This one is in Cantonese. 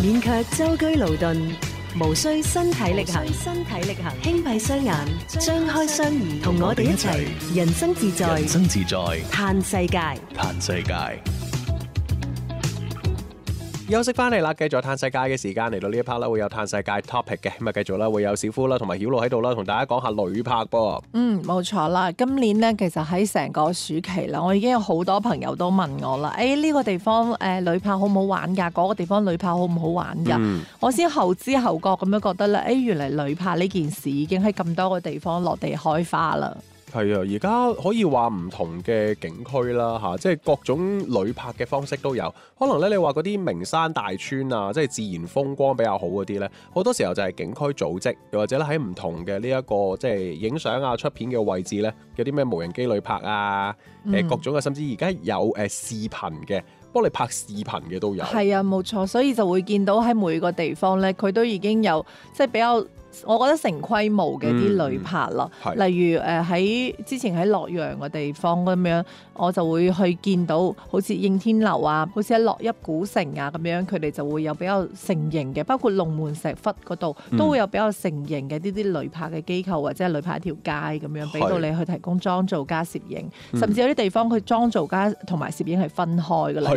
免卻舟車勞頓，無需身體力行，輕閉雙眼，張開雙耳，同我哋一齊人生自在，嘆世界。 休息翻嚟啦，繼續嘆世界嘅時間嚟到呢一 part 啦，會有嘆世界 topic 嘅，咁啊繼續啦，會有小夫啦同埋曉露喺度啦，同大家講下旅拍噃。 冇錯啦，今年咧其實喺成個暑期啦，我已經有好多朋友都問我啦，呢個地方旅拍好唔好玩㗎？嗰個地方旅拍好唔好玩㗎？我先後知後覺咁樣覺得咧，原來旅拍呢件事已經喺咁多個地方落地開花啦。 係啊，而家可以話唔同嘅景區啦嚇，即係各種旅拍嘅方式都有。可能咧，你話嗰啲名山大川啊，即係自然風光比較好嗰啲咧，好多時候就係景區組織，又或者咧喺唔同嘅呢一個即係影相啊、出片嘅位置咧，有啲咩無人機旅拍啊，各種嘅，甚至而家有視頻嘅，幫你拍視頻嘅都有。係啊， 冇錯，所以就會見到喺每個地方咧，佢都已經有即係比較。我覺得成規模嘅啲旅拍啦，例如喺之前喺洛陽嘅地方咁樣，我就會去見到好似應天樓啊，好似喺洛邑古城啊咁樣，佢哋就會有比較成型嘅，包括龍門石窟嗰度都會有比較成型嘅呢啲旅拍嘅機構或者係旅拍一條街咁樣，俾到你去提供裝造加攝影，甚至有啲地方佢裝造加同埋攝影係分開㗎啦。